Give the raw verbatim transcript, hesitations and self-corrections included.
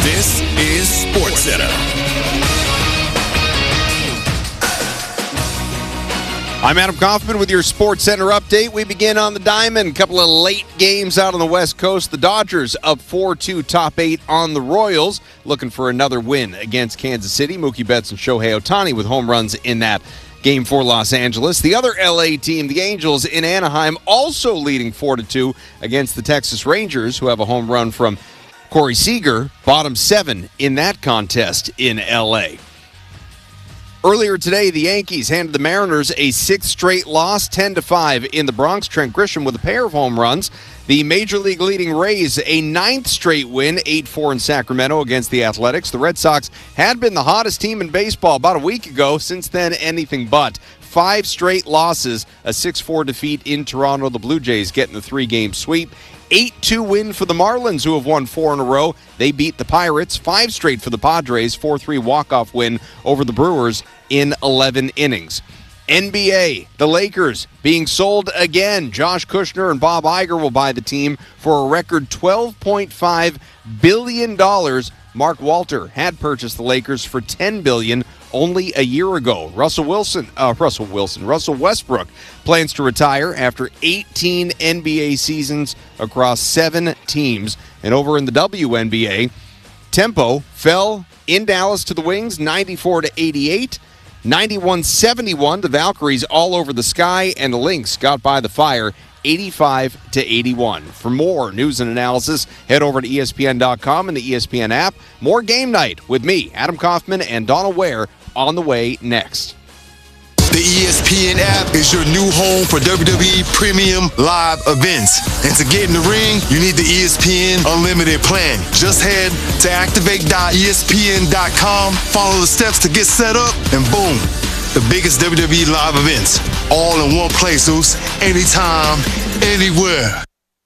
This is SportsCenter. I'm Adam Kaufman with your SportsCenter update. We begin on the diamond. A couple of late games out on the West Coast. The Dodgers up four two, top eight on the Royals, looking for another win against Kansas City. Mookie Betts and Shohei Ohtani with home runs in that game for Los Angeles. The other L A team, the Angels in Anaheim, also leading four to two against the Texas Rangers, who have a home run from Corey Seager, bottom seven in that contest in L A. Earlier today, the Yankees handed the Mariners a sixth straight loss, ten to five in the Bronx. Trent Grisham with a pair of home runs. The Major League leading Rays, a ninth straight win, eight four in Sacramento against the Athletics. The Red Sox had been the hottest team in baseball about a week ago. Since then, anything but. Five straight losses, a six four defeat in Toronto. The Blue Jays getting the three-game sweep. eight two win for the Marlins, who have won four in a row. They beat the Pirates. Five straight for the Padres. four three walk-off win over the Brewers in eleven innings. N B A, the Lakers being sold again. Josh Kushner and Bob Iger will buy the team for a record twelve point five billion dollars. Mark Walter had purchased the Lakers for ten billion dollars only a year ago. Russell Wilson, uh, Russell Wilson, Russell Westbrook plans to retire after eighteen N B A seasons across seven teams. And over in the W N B A, tempo fell in Dallas to the Wings, ninety-four to eighty-eight. ninety-one seventy-one, the Valkyries all over the sky, and the Lynx got by the Fire eighty-five to eighty-one. For more news and analysis, head over to E S P N dot com and the E S P N app. More Game Night with me, Adam Kaufman, and Donna Ware on the way next. The E S P N app is your new home for W W E Premium Live events. And to get in the ring, you need the E S P N Unlimited plan. Just head to activate dot E S P N dot com, follow the steps to get set up, and boom, the biggest W W E live events, all in one place, anytime, anywhere.